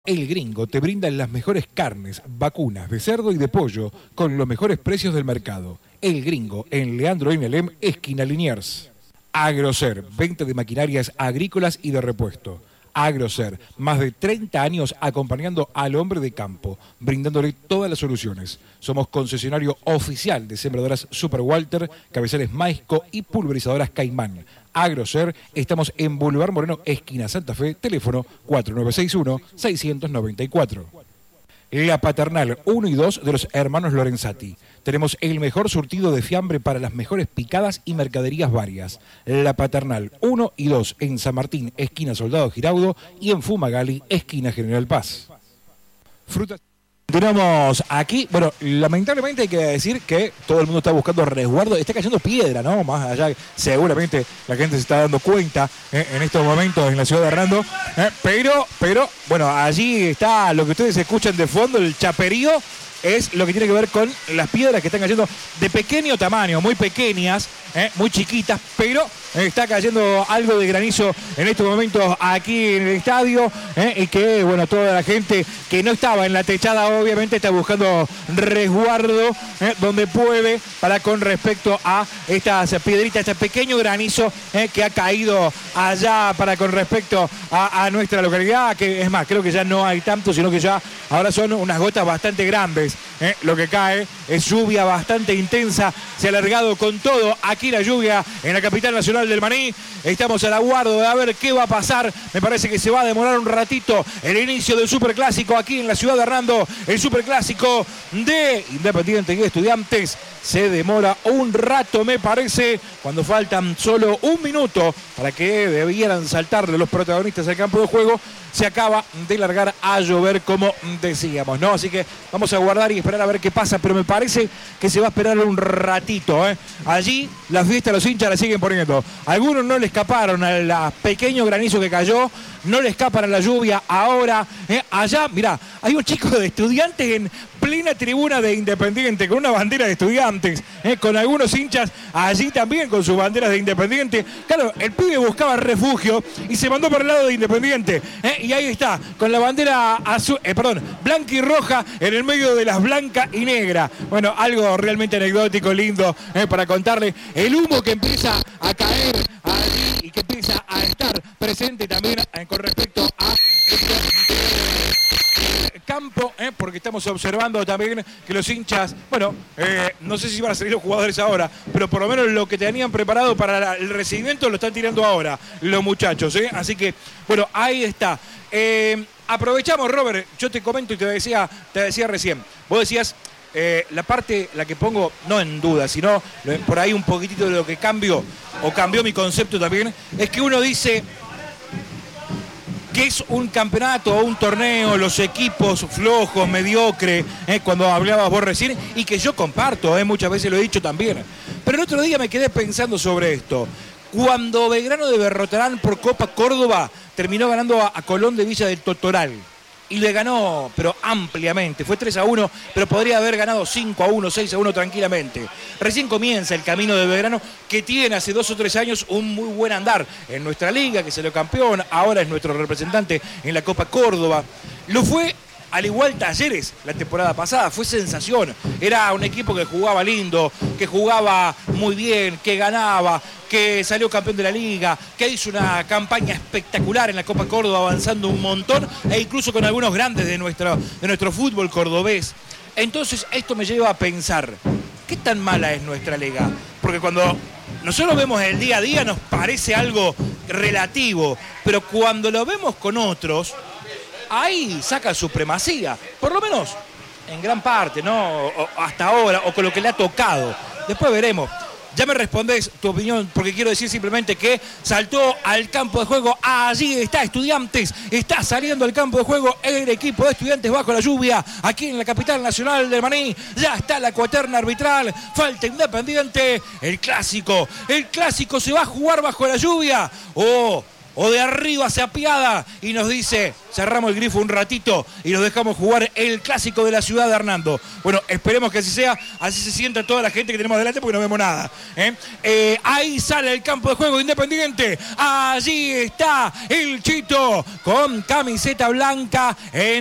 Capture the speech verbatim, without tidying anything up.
El Gringo te brinda las mejores carnes, vacunas de cerdo y de pollo con los mejores precios del mercado. El Gringo en Leandro Inelem, esquina Liniers. Agrocer, venta de maquinarias agrícolas y de repuesto. Agrocer, más de treinta años acompañando al hombre de campo, brindándole todas las soluciones. Somos concesionario oficial de sembradoras Super Walter, cabezales Maisco y pulverizadoras Caimán. Agrocer, estamos en Boulevard Moreno, esquina Santa Fe, teléfono cuatro nueve seis uno, seis nueve cuatro. La Paternal uno y dos de los hermanos Lorenzati. Tenemos el mejor surtido de fiambre para las mejores picadas y mercaderías varias. La Paternal uno y dos en San Martín, esquina Soldado Giraudo, y en Fumagalli, esquina General Paz. Frutas. Continuamos aquí. Bueno, lamentablemente hay que decir que todo el mundo está buscando resguardo. Está cayendo piedra, ¿no? Más allá, seguramente la gente se está dando cuenta eh, en estos momentos en la ciudad de Hernando. Eh, pero, pero, bueno, allí está lo que ustedes escuchan de fondo, el chaperío. Es lo que tiene que ver con las piedras que están cayendo de pequeño tamaño, muy pequeñas, eh, muy chiquitas, pero eh, está cayendo algo de granizo en estos momentos aquí en el estadio, eh, y que, bueno, toda la gente que no estaba en la techada obviamente está buscando resguardo eh, donde puede para con respecto a estas piedritas, este pequeño granizo eh, que ha caído allá para con respecto a, a nuestra localidad, que es más, creo que ya no hay tanto, sino que ya ahora son unas gotas bastante grandes. Eh, lo que cae es lluvia bastante intensa, se ha alargado con todo aquí la lluvia en la capital nacional del Maní. Estamos al aguardo de a ver qué va a pasar. Me parece que se va a demorar un ratito el inicio del Superclásico aquí en la ciudad de Hernando. El Superclásico de Independiente y Estudiantes se demora un rato, me parece, cuando faltan solo un minuto para que debieran saltarle los protagonistas al campo de juego. Se acaba de largar a llover, como decíamos, ¿no? Así que vamos a guardar y esperar a ver qué pasa, pero me parece que se va a esperar un ratito, ¿eh? Allí la fiesta, los hinchas la siguen poniendo. Algunos no le escaparon al pequeño granizo que cayó, no le escapan a la lluvia ahora. ¿eh? Allá, mirá, hay un chico de Estudiantes en plena tribuna de Independiente, con una bandera de Estudiantes, ¿eh? con algunos hinchas allí también con sus banderas de Independiente. Claro, el pibe buscaba refugio y se mandó por el lado de Independiente, ¿eh? y ahí está, con la bandera azul, eh, perdón, blanca y roja en el medio de las blanca y negra. Bueno, algo realmente anecdótico, lindo, ¿eh? para contarle el humo que empieza a caer allí y que empieza a estar presente también eh, con respecto a este campo, ¿eh? porque estamos observando también que los hinchas, bueno, eh, no sé si van a salir los jugadores ahora, pero por lo menos lo que tenían preparado para el recibimiento lo están tirando ahora los muchachos, ¿eh? así que, bueno, ahí está. Eh, aprovechamos, Robert, yo te comento y te decía, te decía recién, vos decías, eh, la parte, la que pongo, no en duda, sino por ahí un poquitito de lo que cambio, o cambió mi concepto también, es que uno dice que es un campeonato o un torneo, los equipos flojos, mediocres, eh, cuando hablabas vos recién, y que yo comparto, eh, muchas veces lo he dicho también. Pero el otro día me quedé pensando sobre esto. Cuando Belgrano de Berrotarán por Copa Córdoba terminó ganando a, a Colón de Villa del Totoral, y le ganó, pero ampliamente, fue tres a uno, pero podría haber ganado cinco a uno, seis a uno tranquilamente. Recién comienza el camino de Belgrano, que tiene hace dos o tres años un muy buen andar en nuestra liga, que salió campeón, ahora es nuestro representante en la Copa Córdoba. Lo fue, al igual Talleres, la temporada pasada, fue sensación. Era un equipo que jugaba lindo, que jugaba muy bien, que ganaba, que salió campeón de la liga, que hizo una campaña espectacular en la Copa Córdoba, avanzando un montón, e incluso con algunos grandes de nuestro, de nuestro fútbol cordobés. Entonces esto me lleva a pensar, ¿qué tan mala es nuestra liga? Porque cuando nosotros vemos el día a día nos parece algo relativo, pero cuando lo vemos con otros, ahí saca supremacía, por lo menos en gran parte, ¿no? O, hasta ahora, o con lo que le ha tocado. Después veremos. Ya me respondés tu opinión, porque quiero decir simplemente que saltó al campo de juego. Allí está Estudiantes, está saliendo al campo de juego el equipo de Estudiantes bajo la lluvia, aquí en la capital nacional del Maní. Ya está la cuaterna arbitral, falta Independiente, el clásico, el clásico se va a jugar bajo la lluvia. Oh, o de arriba se apiada y nos dice, cerramos el grifo un ratito y nos dejamos jugar el clásico de la ciudad de Hernando. Bueno, esperemos que así sea, así se sienta toda la gente que tenemos delante porque no vemos nada. ¿eh? Eh, ahí sale el campo de juego Independiente, allí está el Chito con camiseta blanca en